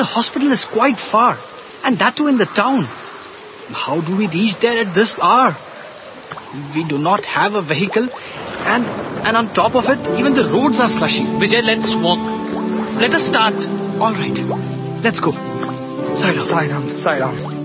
The hospital is quite far, and that too in the town. How do we reach there at this hour? We do not have a vehicle, and on top of it, even the roads are slushy. Vijay, let's walk. Let us start. All right, let's go. Side up. Sai Ram.